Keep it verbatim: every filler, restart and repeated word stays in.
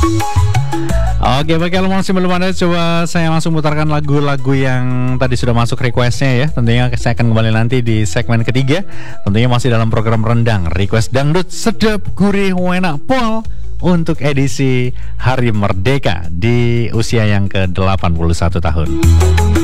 Oke, bagi kalau masih belum ada, coba saya langsung putarkan lagu-lagu yang tadi sudah masuk requestnya ya. Tentunya saya akan kembali nanti di segmen ketiga. Tentunya masih dalam program Rendang Request Dangdut Sedap Gurih Enak Pol untuk edisi Hari Merdeka di usia yang ke delapan puluh satu tahun.